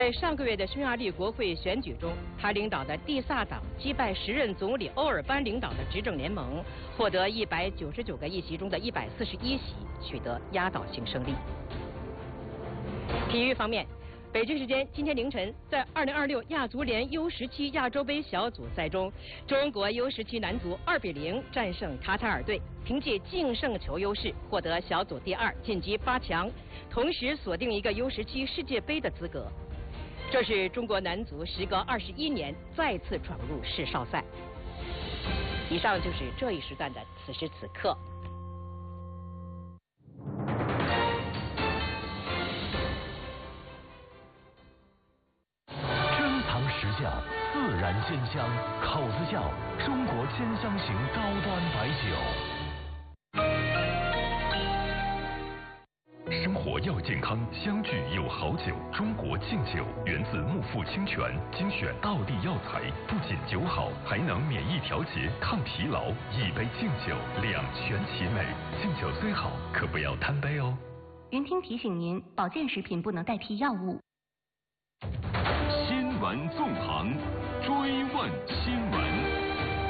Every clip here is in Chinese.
在上个月的匈牙利国会选举中，他领导的蒂萨党击败时任总理欧尔班领导的执政联盟，获得199个议席中的141席，取得压倒性胜利。体育方面，北京时间今天凌晨，在2026亚足联 U17亚洲杯小组赛中，中国 U17男足2比0战胜卡塔尔队，凭借净胜球优势获得小组第2，晋级8强，同时锁定一个 U17世界杯的资格。这是中国男足时隔21年再次闯入世少赛。以上就是这一时段的此时此刻。 珍藏实窖，自然鲜香，口子窖，中国千香型高端白酒。 生活要健康，相聚有好酒。中国劲酒源自木富清泉，精选道地药材，不仅酒好，还能免疫调节、抗疲劳。一杯劲酒，两全其美。劲酒虽好，可不要贪杯哦。 云听提醒您，保健食品不能代替药物。 新闻纵横，追问新闻。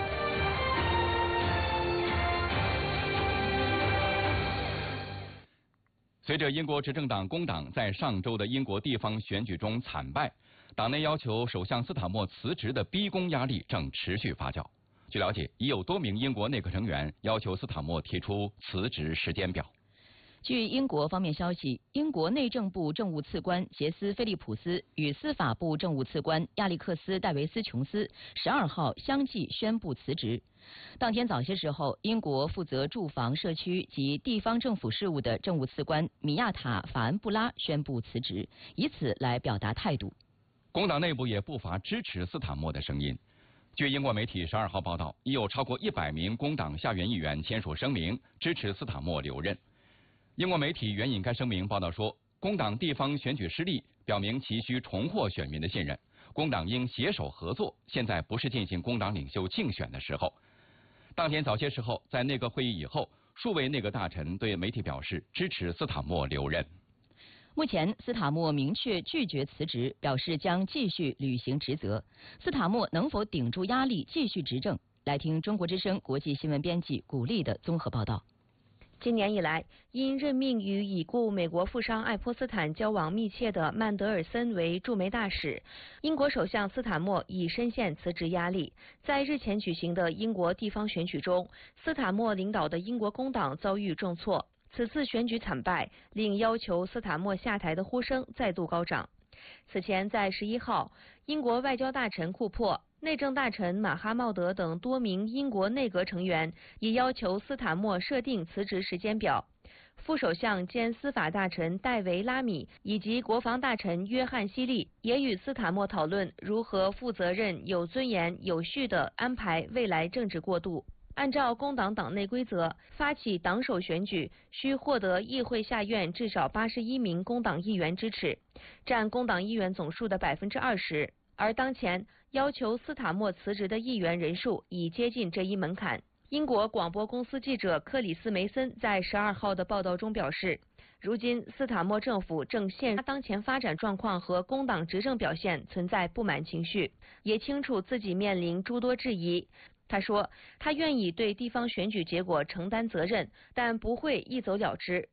随着英国执政党工党在上周的英国地方选举中惨败，党内要求首相斯塔默辞职的逼宫压力正持续发酵。据了解，已有多名英国内阁成员要求斯塔默提出辞职时间表。 据英国方面消息，英国内政部政务次官杰斯·菲利普斯与司法部政务次官亚历克斯·戴维斯·琼斯12号相继宣布辞职。当天早些时候，英国负责住房、社区及地方政府事务的政务次官米亚塔·法恩布拉宣布辞职，以此来表达态度。 工党内部也不乏支持斯塔默的声音。据英国媒体12号报道，已有超过100名工党下院议员签署声明，支持斯塔默留任。英国媒体援引该声明报道说，工党地方选举失利，表明其需重获选民的信任，工党应携手合作，现在不是进行工党领袖竞选的时候。当天早些时候，在内阁会议以后，数位内阁大臣对媒体表示支持斯塔默留任。 目前，斯塔默明确拒绝辞职，表示将继续履行职责。斯塔默能否顶住压力继续执政？来听中国之声国际新闻编辑古丽的综合报道。 今年以来，因任命与已故美国富商爱泼斯坦交往密切的曼德尔森为驻美大使，英国首相斯塔默已深陷辞职压力。在日前举行的英国地方选举中，斯塔默领导的英国工党遭遇重挫，此次选举惨败，令要求斯塔默下台的呼声再度高涨。此前，在11号，英国外交大臣库珀、内政大臣马哈茂德等多名英国内阁成员已要求斯塔默设定辞职时间表。副首相兼司法大臣戴维·拉米以及国防大臣约翰·希利也与斯塔默讨论如何负责任、有尊严、有序地安排未来政治过渡。按照工党党内规则，发起党首选举需获得议会下院至少81名工党议员支持，占工党议员总数的20%。而当前要求斯塔默辞职的议员人数已接近这一门槛。英国广播公司记者克里斯·梅森在12号的报道中表示，如今斯塔默政府正陷入当前发展状况和工党执政表现存在不满情绪，也清楚自己面临诸多质疑。他说，他愿意对地方选举结果承担责任，但不会一走了之。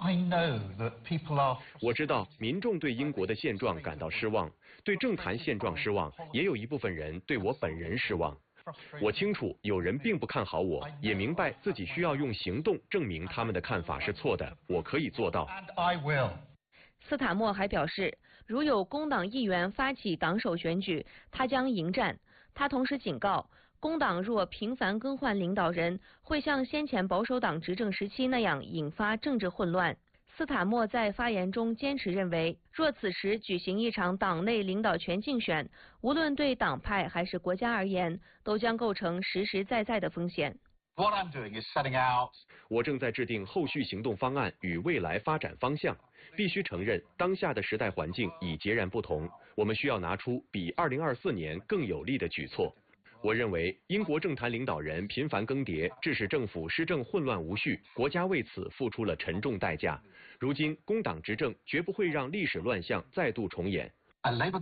我知道民众对英国的现状感到失望，对政坛现状失望，也有一部分人对我本人失望。我清楚有人并不看好我，也明白自己需要用行动证明他们的看法是错的，我可以做到。 斯塔默还表示，如有工党议员发起党首选举，他将迎战。他同时警告，工党若频繁更换领导人，会像先前保守党执政时期那样引发政治混乱。斯塔默在发言中坚持认为，若此时举行一场党内领导权竞选，无论对党派还是国家而言，都将构成实实在在的风险。 我正在制定后续行动方案与未来发展方向。必须承认，当下的时代环境已截然不同，我们需要拿出比2024年更有力的举措。我认为，英国政坛领导人频繁更迭，致使政府施政混乱无序，国家为此付出了沉重代价。如今，工党执政绝不会让历史乱象再度重演。